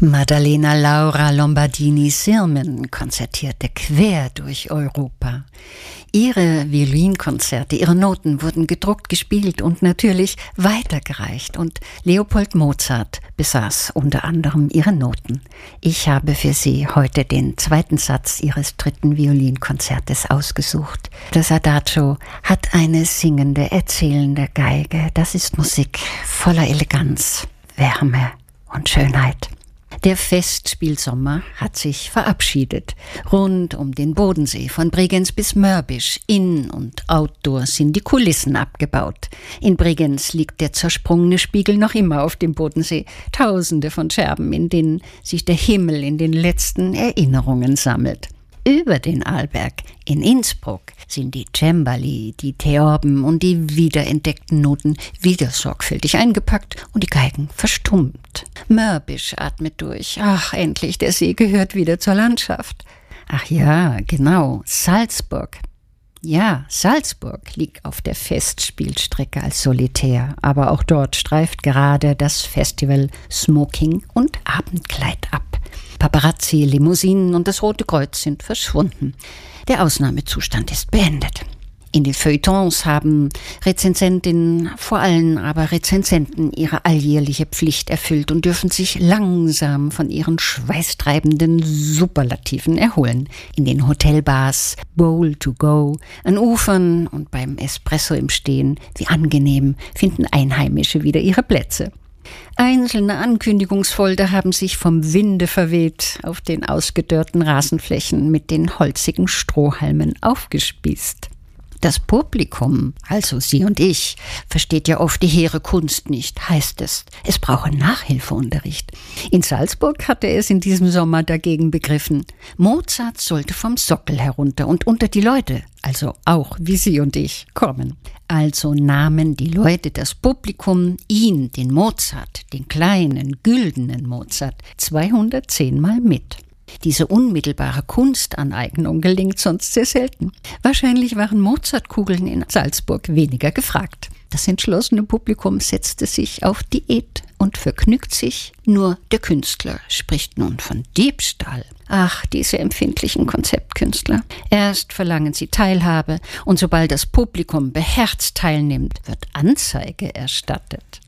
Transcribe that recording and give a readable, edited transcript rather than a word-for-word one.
Maddalena Laura Lombardini-Sirmen konzertierte quer durch Europa. Ihre Violinkonzerte, ihre Noten wurden gedruckt, gespielt und natürlich weitergereicht. Und Leopold Mozart besaß unter anderem ihre Noten. Ich habe für Sie heute den zweiten Satz Ihres dritten Violinkonzertes ausgesucht. Das Adagio hat eine singende, erzählende Geige. Das ist Musik voller Eleganz, Wärme und Schönheit. Der Festspielsommer hat sich verabschiedet. Rund um den Bodensee, von Bregenz bis Mörbisch, in- und outdoor sind die Kulissen abgebaut. In Bregenz liegt der zersprungene Spiegel noch immer auf dem Bodensee. Tausende von Scherben, in denen sich der Himmel in den letzten Erinnerungen sammelt. Über den Arlberg in Innsbruck sind die Cembali, die Theorben und die wiederentdeckten Noten wieder sorgfältig eingepackt und die Geigen verstummt. Mörbisch atmet durch. Ach, endlich, der See gehört wieder zur Landschaft. Ach ja, genau, Salzburg. Ja, Salzburg liegt auf der Festspielstrecke als Solitär, aber auch dort streift gerade das Festival Smoking und Abendkleid ab. Paparazzi, Limousinen und das Rote Kreuz sind verschwunden. Der Ausnahmezustand ist beendet. In den Feuilletons haben Rezensentinnen, vor allem aber Rezensenten, ihre alljährliche Pflicht erfüllt und dürfen sich langsam von ihren schweißtreibenden Superlativen erholen. In den Hotelbars, Bowl to go, an Ufern und beim Espresso im Stehen, wie angenehm, finden Einheimische wieder ihre Plätze. Einzelne Ankündigungsfolder haben sich vom Winde verweht auf den ausgedörrten Rasenflächen mit den holzigen Strohhalmen aufgespießt. Das Publikum, also Sie und ich, versteht ja oft die hehre Kunst nicht, heißt es. Es brauche Nachhilfeunterricht. In Salzburg hatte er es in diesem Sommer dagegen begriffen. Mozart sollte vom Sockel herunter und unter die Leute, also auch wie Sie und ich, kommen. Also nahmen die Leute, das Publikum, ihn, den Mozart, den kleinen, güldenen Mozart, 210 Mal mit. Diese unmittelbare Kunstaneignung gelingt sonst sehr selten. Wahrscheinlich waren Mozartkugeln in Salzburg weniger gefragt. Das entschlossene Publikum setzte sich auf Diät und vergnügt sich. Nur der Künstler spricht nun von Diebstahl. Ach, diese empfindlichen Konzeptkünstler. Erst verlangen sie Teilhabe und sobald das Publikum beherzt teilnimmt, wird Anzeige erstattet.